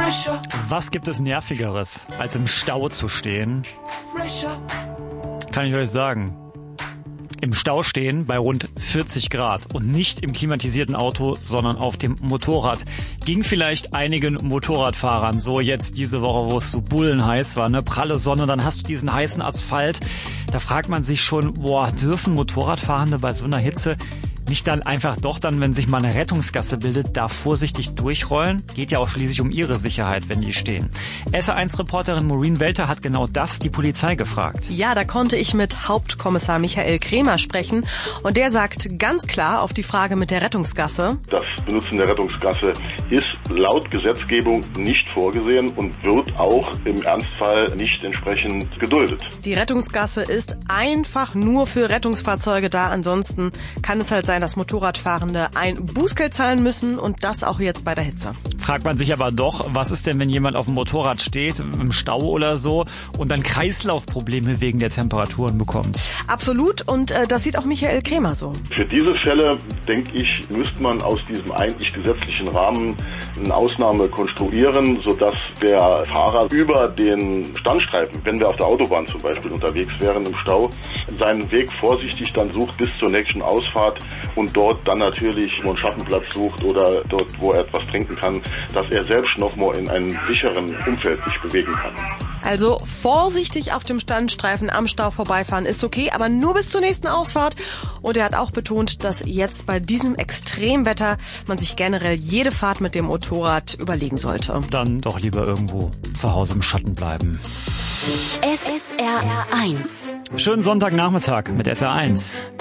Was gibt es Nervigeres, als im Stau zu stehen? Kann ich euch sagen. Im Stau stehen bei rund 40 Grad und nicht im klimatisierten Auto, sondern auf dem Motorrad. Ging vielleicht einigen Motorradfahrern so jetzt diese Woche, wo es so bullenheiß war, ne? Pralle Sonne, dann hast du diesen heißen Asphalt. Da fragt man sich schon, dürfen Motorradfahrende bei so einer Hitze nicht dann einfach doch dann, wenn sich mal eine Rettungsgasse bildet, da vorsichtig durchrollen? Geht ja auch schließlich um ihre Sicherheit, wenn die stehen. SR1-Reporterin Maureen Welter hat genau das die Polizei gefragt. Ja, da konnte ich mit Hauptkommissar Michael Kremer sprechen und der sagt ganz klar auf die Frage mit der Rettungsgasse: Das Benutzen der Rettungsgasse ist laut Gesetzgebung nicht vorgesehen und wird auch im Ernstfall nicht entsprechend geduldet. Die Rettungsgasse ist einfach nur für Rettungsfahrzeuge da. Ansonsten kann es halt sein, dass Motorradfahrende ein Bußgeld zahlen müssen und das auch jetzt bei der Hitze. Fragt man sich aber doch, was ist denn, wenn jemand auf dem Motorrad steht, im Stau oder so und dann Kreislaufprobleme wegen der Temperaturen bekommt? Absolut, und das sieht auch Michael Kremer so. Für diese Fälle, denke ich, müsste man aus diesem eigentlich gesetzlichen Rahmen eine Ausnahme konstruieren, sodass der Fahrer über den Standstreifen, wenn wir auf der Autobahn zum Beispiel unterwegs wären im Stau, seinen Weg vorsichtig dann sucht bis zur nächsten Ausfahrt und dort dann natürlich einen Schattenplatz sucht oder dort, wo er etwas trinken kann, dass er selbst nochmal in einem sicheren Umfeld sich bewegen kann. Also vorsichtig auf dem Standstreifen am Stau vorbeifahren ist okay, aber nur bis zur nächsten Ausfahrt. Und er hat auch betont, dass jetzt bei diesem Extremwetter man sich generell jede Fahrt mit dem Motorrad überlegen sollte. Dann doch lieber irgendwo zu Hause im Schatten bleiben. SR1. Schönen Sonntagnachmittag mit SR1.